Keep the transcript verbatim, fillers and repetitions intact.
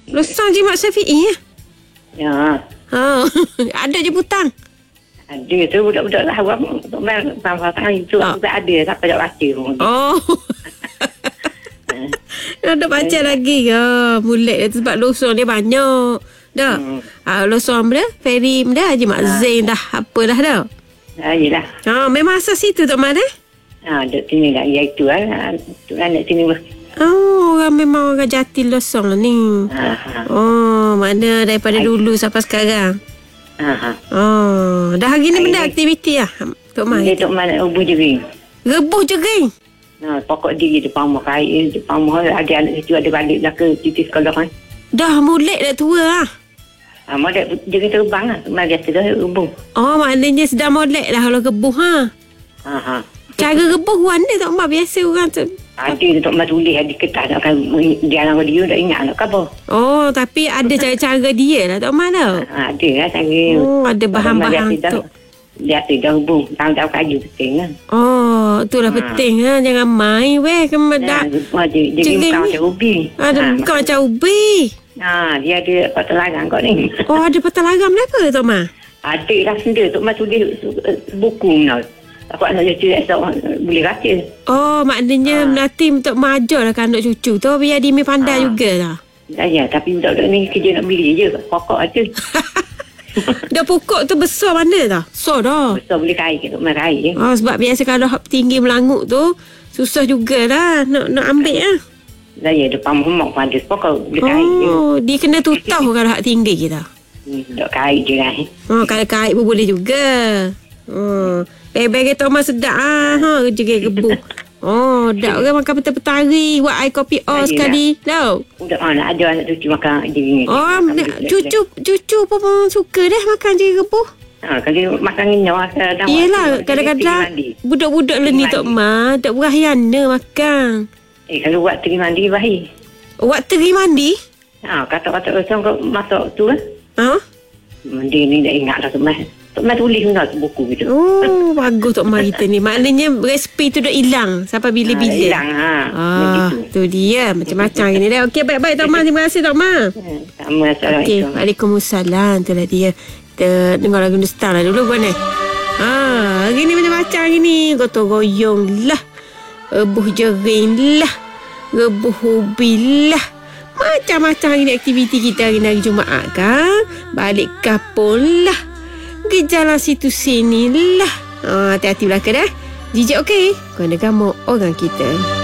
Losong Jimat Syafi'i ya? Ya. Ha. Ada je putang. Ada tu budak-budak lah. Tok Mal pasang itu Oh. tak ada. Tak payah baca pun. Oh. Ada baca lagi ke? Mulut dia tu sebab losong dia banyak. Dah. Hmm. Ha, losong benda, Ferry benda, Haji Mak Zain dah. Apa dah dah. Ha, yelah. Ha, memang asal situ Tok Mal eh? Ha, duduk sini lah. Ya, itu lah. Tu lah nak sini. Oh, orang memang orang Jati losong lah ni. Ha, ha. Oh, mana daripada dulu sampai sekarang. Ha, ha. Oh, dah hari ni Hari benda ni- aktiviti lah Tok Mal. Dia Tok Mal nak ubah jering. Rebuh jering. Ha, pokok dia depan rumah kaya. Depan rumah ada anak situ ada balik lah ke titik sekolah kan. Dah mulik dah tua lah. Ha, mak ada jering terbang lah. Tok Mal biasa dah ubah. Oh, maknanya sedang molek dah kalau rebuh ha. Ha, ha. Cara rebuh warna Tok Mal biasa orang tu. Ada tu Tok Mal tulis di kertas. Tak akan dia orang dia tak ingat nak apa. Oh, tapi ada cara-cara dia lah Tok Mal tau. Ha, ada lah cara. Oh, ada bahan-bahan tu. Biasa dah hubung. Tahu-tahu kayu penting lah. Oh, itulah Ha. penting ha. Jangan main weh. Kemedak. Ha, dia Jering bukan ni. macam ubi. Ada bukan macam ubi. Ha, dia ada patah larang kau ni. Oh, ada patah lagam kenapa Tok Mal? Ada lah sendiri. Tok Mal tulis uh, buku nak. Aku nak cerita esok boleh baca. Oh, maknanya Ha. nanti Tok Mal ajar lah kan anak cucu tu. Biar dia pandai Ha. jugalah. Ya, ya, tapi budak-budak ni kerja nak beli je. Pokok aja. Dah pokok tu besar mana dah? Besar dah. Besar boleh kaya ke Tok Mal kaya. Oh, sebab biasa kalau hak tinggi melanguk tu susah jugalah nak nak ambil lah. Dah ya, depan rumah pun ada pokok boleh kaya je. Oh, dia kena tutau kalau hak tinggi kita. Hmm, budak kaya je kan. Oh, kalau kait pun boleh juga. Oh, beg-beg Tok Mal sedap ah. Ha, kerja gebu. Oh, dak orang makan petang-petari, buat air kopi oh Yelah. sekali. Tahu. Budak mana ada anak cucu makan je. Oh, nak, cucu cucu pun, pun suka dah makan je gebu. Ha, kalau makan nyawa ke dah. Yelah, kadang-kadang budak-budak lah ni Tok Mal, tak berahyana makan. Eh, kalau buat teri mandi baik. Waktu pergi mandi? Ha, kata-kata kosong kau masuk tu kan. Ha? Mandi ni dah ingat lah Tok Mal. Tok Mal tulis pun kat buku gitu. Oh, bagus Tok Mal kita ni. Maknanya resipi tu dah hilang sampai bila-bila. Ha, hilang ha. Ah, tu dia macam-macam gini dah. Okey, baik-baik Tok Mal. Terima kasih Tok Mal. Hmm, sama Assalamualaikum. Okey, Waalaikumsalam. Itulah dia. Kita dengar lagu Hindustan lah dulu bukan eh. Ha, hari ni macam-macam hari ni. Gotong royong lah. Rebuh jering lah. Rebuh ubi lah. Macam-macam hari ni aktiviti kita hari ni hari Jumaat kan. Balik kapun lah. Pergi jalan situ sini lah. Ha, hati-hati belakang dah. Jijik okey. Kau nak kamu orang kita.